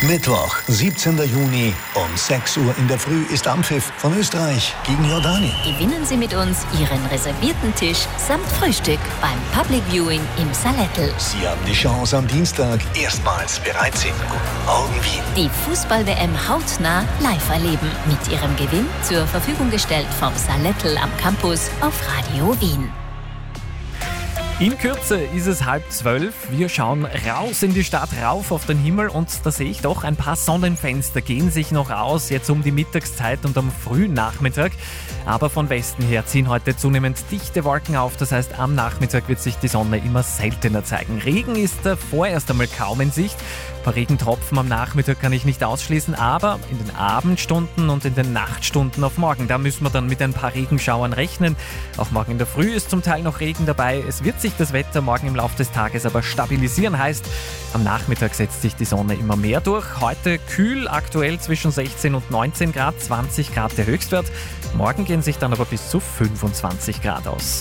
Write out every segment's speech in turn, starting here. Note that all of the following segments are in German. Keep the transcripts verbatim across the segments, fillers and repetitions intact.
Mittwoch, siebzehnten Juni um sechs Uhr in der Früh ist Anpfiff von Österreich gegen Jordanien. Gewinnen Sie mit uns Ihren reservierten Tisch samt Frühstück beim Public Viewing im Salettl. Sie haben die Chance, am Dienstag erstmals bereit sind. Guten Morgen, Wien. Die Fußball-W M hautnah live erleben. Mit Ihrem Gewinn zur Verfügung gestellt vom Salettl am Campus auf Radio Wien. In Kürze ist es halb zwölf. Wir schauen raus in die Stadt, rauf auf den Himmel und da sehe ich doch ein paar Sonnenfenster gehen sich noch aus, jetzt um die Mittagszeit und am frühen Nachmittag. Aber von Westen her ziehen heute zunehmend dichte Wolken auf, das heißt am Nachmittag wird sich die Sonne immer seltener zeigen. Regen ist da vorerst einmal kaum in Sicht. Ein paar Regentropfen am Nachmittag kann ich nicht ausschließen, aber in den Abendstunden und in den Nachtstunden auf morgen, da müssen wir dann mit ein paar Regenschauern rechnen. Auch morgen in der Früh ist zum Teil noch Regen dabei. Es wird sich das Wetter morgen im Laufe des Tages aber stabilisieren, heißt, am Nachmittag setzt sich die Sonne immer mehr durch. Heute kühl, aktuell zwischen sechzehn und neunzehn Grad, zwanzig Grad der Höchstwert. Morgen gehen sich dann aber bis zu fünfundzwanzig Grad aus.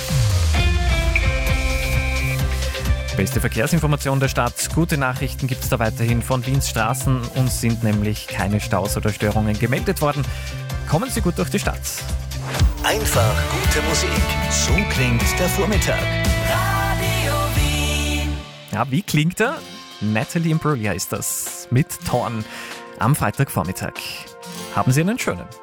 Beste Verkehrsinformation der Stadt. Gute Nachrichten gibt es da weiterhin von Wiens Straßen. Uns sind nämlich keine Staus oder Störungen gemeldet worden. Kommen Sie gut durch die Stadt. Einfach gute Musik. So klingt der Vormittag. Radio Wien. Ja, wie klingt er? Natalie Imbruglia ist das mit Torn am Freitagvormittag. Haben Sie einen schönen.